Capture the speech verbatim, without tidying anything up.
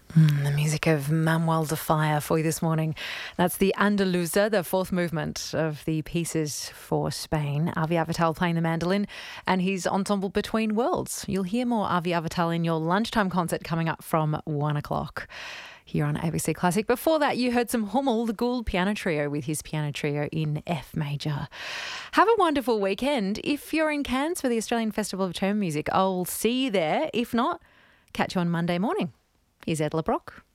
Mm, the music of Manuel de Falla for you this morning. That's the Andaluza, the fourth movement of the Pieces for Spain. Avi Avital playing the mandolin and his ensemble Between Worlds. You'll hear more Avi Avital in your lunchtime concert coming up from one o'clock here on A B C Classic. Before that, you heard some Hummel, the Gould Piano Trio with his piano trio in F major. Have a wonderful weekend. If you're in Cairns for the Australian Festival of Chamber Music, I'll see you there. If not, catch you on Monday morning. Here's Ed LeBrock.